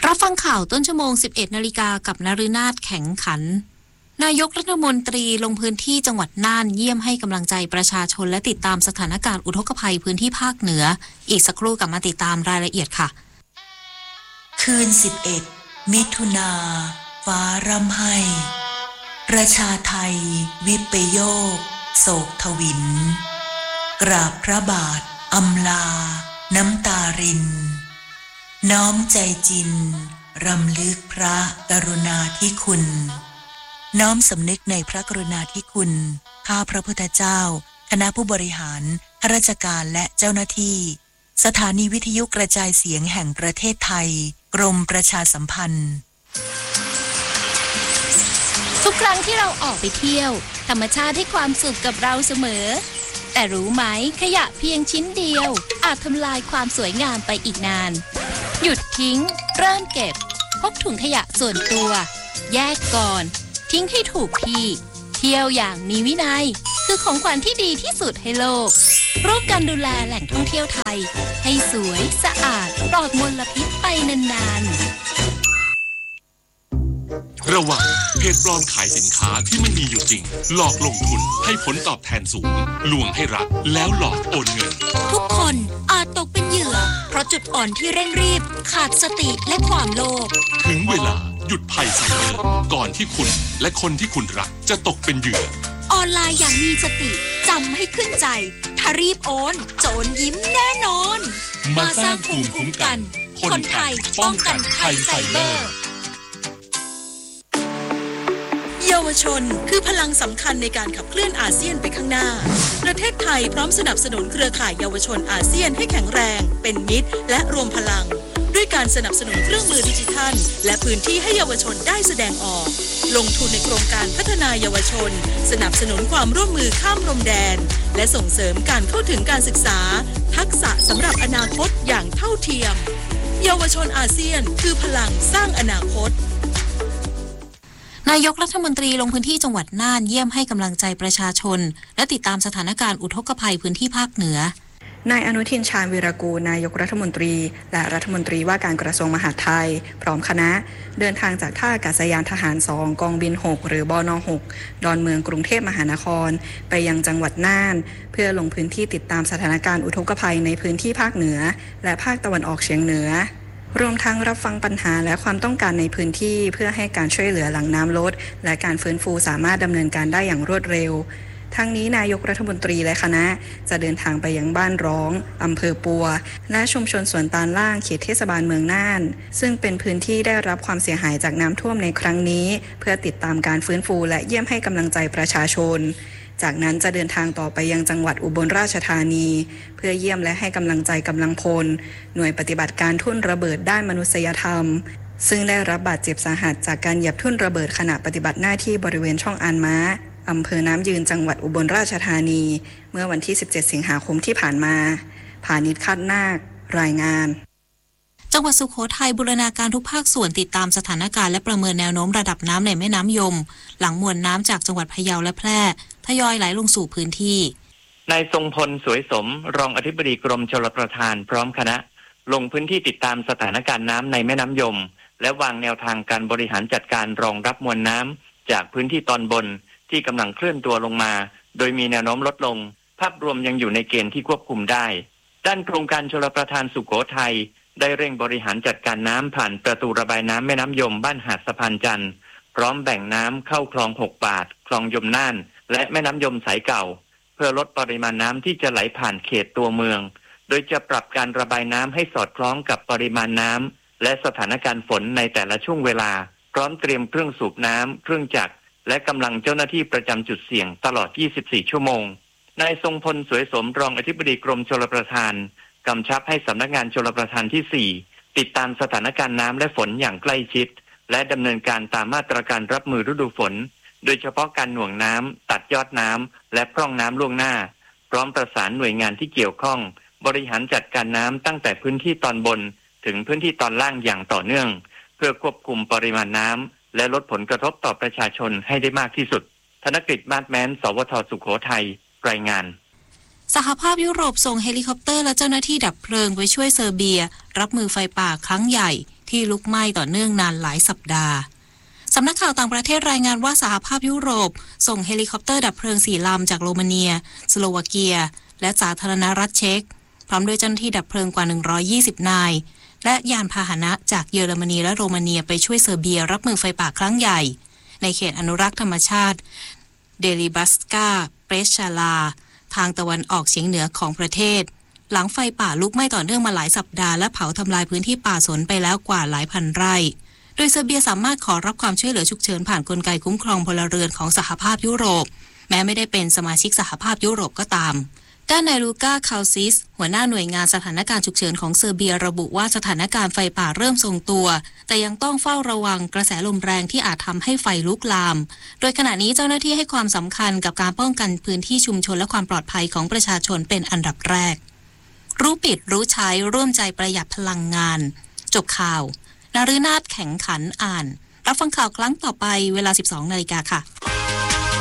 รับฟังข่าวต้นชั่วโมง 11 นาฬิกากับนฤนาถแข็งขันนายกรัฐมนตรีลงพื้นที่จังหวัดน่านเยี่ยมให้กำลังใจประชาชนและติดตามสถานการณ์อุทกภัยพื้นที่ภาคเหนืออีกสักครู่กลับมาติดตามรายละเอียดค่ะคืน 11 มิถุนาฟ้าร่ำไห้ประชาไทยวิปโยคโศกทวินกราบพระบาทอำลาน้ำตารินน้อมใจจินรำลึกพระกรุณาธิคุณน้อมสำนึกในพระกรุณาธิคุณข้าพระพุทธเจ้าคณะผู้บริหารข้าราชการและเจ้าหน้าที่สถานีวิทยุกระจายเสียงแห่งประเทศไทยกรมประชาสัมพันธ์ทุกครั้งที่เราออกไปเที่ยวธรรมชาติให้ความสุขกับเราเสมอแต่รู้ไหมขยะเพียงชิ้นเดียวอาจทำลายความสวยงามไปอีกนานหยุดทิ้งเริ่มเก็บพกถุงขยะส่วนตัวแยกก่อนทิ้งให้ถูกที่เที่ยวอย่างมีวินัยคือของขวัญที่ดีที่สุดให้โลกร่วมกันดูแลแหล่งท่องเที่ยวไทยให้สวยสะอาดปลอดมลพิษไปนานๆระวังเพจปลอมขายสินค้าที่ไม่มีอยู่จริงหลอกลงทุนให้ผลตอบแทนสูงลวงให้รักแล้วหลอกโอนเงินทุกคนอาจตกเป็นเหยื่อเพราะจุดอ่อนที่เร่งรีบขาดสติและความโลภถึงเวลาหยุดภัยไซเบอร์ก่อนที่คุณและคนที่คุณรักจะตกเป็นเหยื่อออนไลน์อย่างมีสติจำให้ขึ้นใจถ้ารีบโอนโจรยิ้มแน่นอนมาสร้างภูมิคุ้มกันคนไทยป้องกันภัยไซเบอร์เยาวชนคือพลังสำคัญในการขับเคลื่อนอาเซียนไปข้างหน้าประเทศไทยพร้อมสนับสนุนเครือข่ายเยาวชนอาเซียนให้แข็งแรงเป็นมิตรและรวมพลังด้วยการสนับสนุนเครื่องมือดิจิทัลและพื้นที่ให้เยาวชนได้แสดงออกลงทุนในโครงการพัฒนาเยาวชนสนับสนุนความร่วมมือข้ามพรมแดนและส่งเสริมการเข้าถึงการศึกษาทักษะสำหรับอนาคตอย่างเท่าเทียมเยาวชนอาเซียนคือพลังสร้างอนาคตนายกรัฐมนตรีลงพื้นที่จังหวัดน่านเยี่ยมให้กำลังใจประชาชนและติดตามสถานการณ์อุทกภัยพื้นที่ภาคเหนือนายอนุทินชาญวีรกูลนายกรัฐมนตรีและรัฐมนตรีว่าการกระทรวงมหาดไทยพร้อมคณะเดินทางจากท่าอากาศยานทหาร2กองบิน6หรือบน6ดอนเมืองกรุงเทพมหานครไปยังจังหวัดน่านเพื่อลงพื้นที่ติดตามสถานการณ์อุทกภัยในพื้นที่ภาคเหนือและภาคตะวันออกเฉียงเหนือรวมทั้งรับฟังปัญหาและความต้องการในพื้นที่เพื่อให้การช่วยเหลือหลังน้ำลดและการฟื้นฟูสามารถดำเนินการได้อย่างรวดเร็วทั้งนี้นายกรัฐมนตรีและคณะจะเดินทางไปยังบ้านร้องอำเภอปัวและชุมชนสวนตาลล่างเขตเทศบาลเมืองน่านซึ่งเป็นพื้นที่ได้รับความเสียหายจากน้ำท่วมในครั้งนี้เพื่อติดตามการฟื้นฟูและเยี่ยมให้กำลังใจประชาชนจากนั้นจะเดินทางต่อไปยังจังหวัดอุบลราชธานีเพื่อเยี่ยมและให้กำลังใจกำลังพลหน่วยปฏิบัติการทุ่นระเบิดด้านมนุษยธรรมซึ่งได้รับบาดเจ็บสาหัสจากการเหยียบทุ่นระเบิดขณะปฏิบัติหน้าที่บริเวณช่องอันม้าอำเภอน้ำยืนจังหวัดอุบลราชธานีเมื่อวันที่17สิงหาคมที่ผ่านมาพานิช คาดนาครายงานจังหวัดสุโขทัยบูรณาการทุกภาคส่วนติดตามสถานการณ์และประเมินแนวโน้มระดับน้ำในแม่น้ำยมหลังมวลน้ำจากจังหวัดพะเยาและแพร่ทยอยไหลลงสู่พื้นที่นายทรงพลสวยสมรองอธิบดีกรมชลประทานพร้อมคณะลงพื้นที่ติดตามสถานการณ์น้ำในแม่น้ำยมและวางแนวทางการบริหารจัดการรองรับมวลน้ำจากพื้นที่ตอนบนที่กำลังเคลื่อนตัวลงมาโดยมีแนวโน้มลดลงภาพรวมยังอยู่ในเกณฑ์ที่ควบคุมได้ด้านโครงการชลประทานสุโขทัยได้เร่งบริหารจัดการน้ำผ่านประตูระบายน้ำแม่น้ำยมบ้านหาดสะพานจันทร์พร้อมแบ่งน้ำเข้าคลอง6บาทคลองยมน่านและแม่น้ำยมสายเก่าเพื่อลดปริมาณน้ำที่จะไหลผ่านเขตตัวเมืองโดยจะปรับการระบายน้ำให้สอดคล้องกับปริมาณน้ำและสถานการณ์ฝนในแต่ละช่วงเวลาพร้อมเตรียมเครื่องสูบน้ำเครื่องจักรและกำลังเจ้าหน้าที่ประจำจุดเสี่ยงตลอด24ชั่วโมงนายทรงพลสวยสมรองอธิบดีกรมชลประทานกำชับให้สำนักงานชลประทานที่4ติดตามสถานการณ์น้ำและฝนอย่างใกล้ชิดและดำเนินการตามมาตรการรับมือฤดูฝนโดยเฉพาะการหน่วงน้ำตัดยอดน้ำและพร่องน้ำล่วงหน้าพร้อมประสานหน่วยงานที่เกี่ยวข้องบริหารจัดการน้ำตั้งแต่พื้นที่ตอนบนถึงพื้นที่ตอนล่างอย่างต่อเนื่องเพื่อควบคุมปริมาณน้ำและลดผลกระทบต่อประชาชนให้ได้มากที่สุดธนกฤษ มาศแม้น สวท.สุโขทัยรายงานสหภาพยุโรปส่งเฮลิคอปเตอร์และเจ้าหน้าที่ดับเพลิงไปช่วยเซอร์เบียรับมือไฟป่าครั้งใหญ่ที่ลุกไหม้ต่อเนื่องนานหลายสัปดาห์สำนักข่าวต่างประเทศรายงานว่าสหภาพยุโรปส่งเฮลิคอปเตอร์ดับเพลิง4 ลำจากโรมาเนียสโลวาเกียและสาธารณรัฐเช็กพร้อมด้วยเจ้าหน้าที่ดับเพลิงกว่า120 นายและยานพาหนะจากเยอรมนีและโรมาเนียไปช่วยเซอร์เบียรับมือไฟป่าครั้งใหญ่ในเขตอนุรักษ์ธรรมชาติเดลิบัสกาเปรชาลาทางตะวันออกเฉียงเหนือของประเทศหลังไฟป่าลุกไหม้ต่อเนื่องมาหลายสัปดาห์และเผาทำลายพื้นที่ป่าสนไปแล้วกว่าหลายพันไร่โดยเซอร์เบียสามารถขอรับความช่วยเหลือฉุกเฉินผ่านกลไกคุ้มครองพลเรือนของสหภาพยุโรปแม้ไม่ได้เป็นสมาชิกสหภาพยุโรปก็ตามด้านนายลูก้าคาลซิสหัวหน้าหน่วยงานสถานการณ์ฉุกเฉินของเซอร์เบียระบุว่าสถานการณ์ไฟป่าเริ่มทรงตัวแต่ยังต้องเฝ้าระวังกระแสลมแรงที่อาจทำให้ไฟลุกลามโดยขณะนี้เจ้าหน้าที่ให้ความสำคัญกับการป้องกันพื้นที่ชุมชนและความปลอดภัยของประชาชนเป็นอันดับแรกรู้ปิดรู้ใช้ร่วมใจประหยัดพลังงานจบข่าวนฤนาถแข็งขันอ่านรับฟังข่าวครั้งต่อไปเวลา 12 นาฬิกาค่ะ